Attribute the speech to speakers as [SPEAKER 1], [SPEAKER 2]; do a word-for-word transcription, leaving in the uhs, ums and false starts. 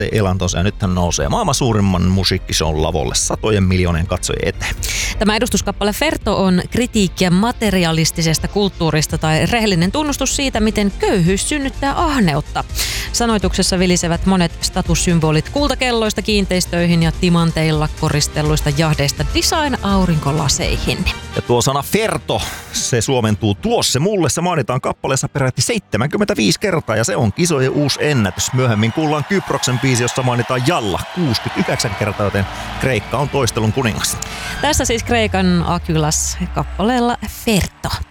[SPEAKER 1] sitten elantonsa ja nyt hän nousee maailman suurimman musiikkishown lavolle satojen miljoonien katsojien eteen.
[SPEAKER 2] Tämä edustuskappale Ferto on kritiikkiä materialistisesta kulttuurista tai rehellinen tunnustus siitä, miten köyhyys synnyttää ahneutta. Sanoituksessa vilisevät monet statussymbolit kultakelloista kiinteistöihin ja timanteilla koristelluista jahdeista design-aurinkolaseihin.
[SPEAKER 1] Ja tuo sana Ferto, se suomentuu tuossa mulle. Se mainitaan kappaleessa peräti seitsemänkymmentäviisi kertaa ja se on kisojen uusi ennätys. Myöhemmin kuullaan Kyproksen biisi, jossa mainitaan Jalla kuusikymmentäyhdeksän kertaa, joten Kreikka on toistelun kuningas.
[SPEAKER 2] Tässä siis Kreikan Akylas kappaleella Ferto.